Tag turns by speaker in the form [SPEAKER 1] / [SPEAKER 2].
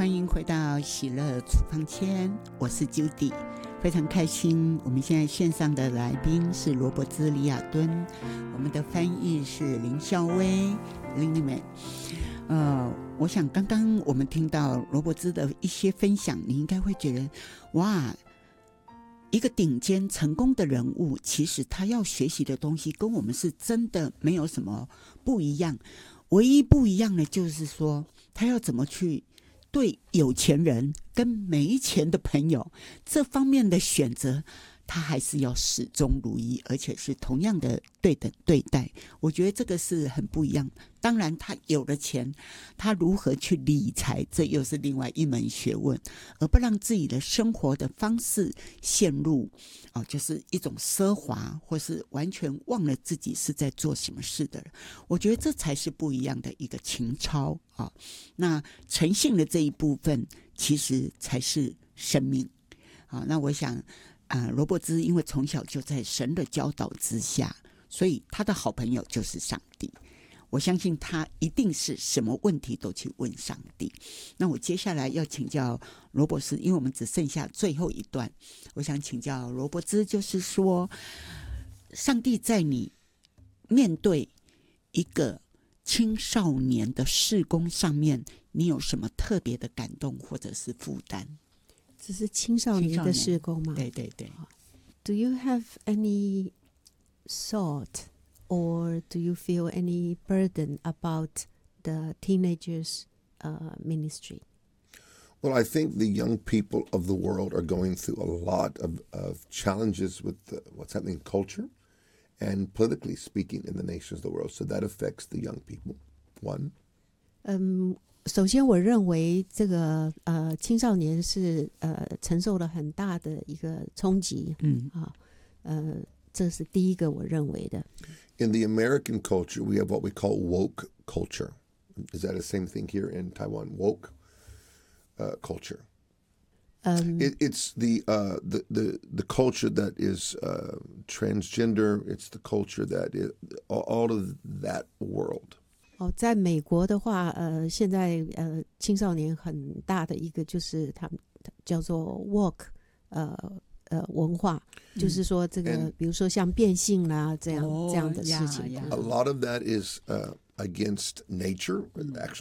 [SPEAKER 1] 欢迎回到喜乐处方签，我是 Judy， 非常开心。我们现在线上的来宾是罗伯兹·李亚敦，我们的翻译是林孝薇 Lindyman。我想刚刚我们听到罗伯兹的一些分享，你应该会觉得哇，一个顶尖成功的人物，其实他要学习的东西跟我们是真的没有什么不一样，唯一不一样的就是说他要怎么去对有钱人跟没钱的朋友这方面的选择，他还是要始终如一，而且是同样的对等对待。我觉得这个是很不一样。当然他有了钱，他如何去理财，这又是另外一门学问，而不让自己的生活的方式陷入就是一种奢华，或是完全忘了自己是在做什么事的人。我觉得这才是不一样的一个情操那诚信的这一部分其实才是生命那我想罗伯兹因为从小就在神的教导之下，所以他的好朋友就是上帝。我相信他一定是什么问题都去问上帝。那我接下来要请教罗伯斯，因为我们只剩下最后一段，我想请教罗伯兹，就是说上帝在你面对一个青少年的事工上面，你有什么特别的感动或者是负担？
[SPEAKER 2] 这是青少年的事工吗？
[SPEAKER 1] 对对对。
[SPEAKER 2] Do you have any thought or do you feel any burden about the teenagers' ministry?
[SPEAKER 3] Well, I think the young people of the world are going through a lot of challenges with what's happening in culture and politically speaking in the nations of the world. So that affects the young people. One.
[SPEAKER 2] 首先我认为这个青少年是承受了很大的一个冲击这是第一个我认为的。
[SPEAKER 3] In the American culture, we have what we call woke culture. Is that the same thing here in Taiwan? Woke culture. It's the culture that is transgender. It's the culture that is all of that world.
[SPEAKER 2] 在美国的话现在青少年很大的一个就是他们叫做 woke 文化就是说这个比如说像变性啦这样的事情。
[SPEAKER 3] A lot of that is against nature, actually